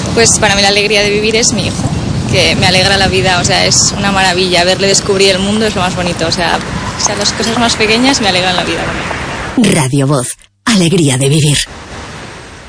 Pues para mí la alegría de vivir es mi hijo, que me alegra la vida, o sea, es una maravilla. Verle descubrir el mundo es lo más bonito, o sea, las cosas más pequeñas me alegran la vida. Radio Voz, alegría de vivir.